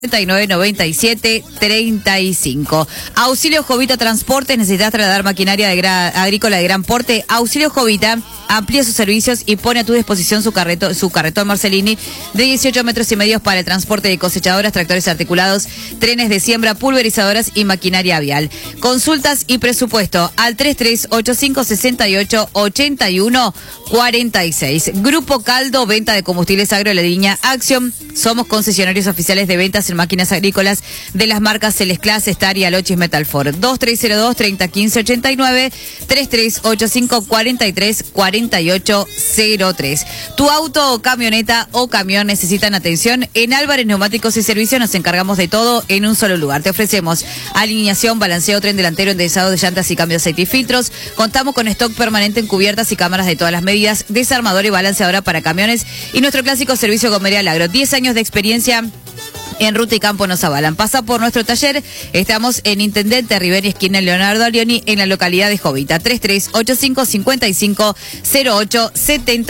3997-35. Auxilio Jovita Transportes, necesitas trasladar maquinaria agrícola de gran porte. Auxilio Jovita amplía sus servicios y pone a tu disposición su carretón Marcelini de 18 metros y medio para el transporte de cosechadoras, tractores articulados, trenes de siembra, pulverizadoras y maquinaria avial. Consultas y presupuesto al 3385688146. Grupo Caldo, venta de combustibles agro de la línea Acción. Somos concesionarios oficiales de ventas en máquinas agrícolas de las marcas Celesclas, Star y Alochis Metalfor. 2302-3015-89, 3385-434803. Tu auto o camioneta o camión necesitan atención. En Álvarez Neumáticos y Servicios nos encargamos de todo en un solo lugar. Te ofrecemos alineación, balanceo, tren delantero, enderezado de llantas y cambio de aceite y filtros. Contamos con stock permanente en cubiertas y cámaras de todas las medidas, desarmador y balanceadora para camiones y nuestro clásico servicio Gomerial Agro. 10 años de experiencia en ruta y campo nos avalan. Pasa por nuestro taller. Estamos en Intendente Rivera, esquina Leonardo Alioni, en la localidad de Jovita. 3385-550870.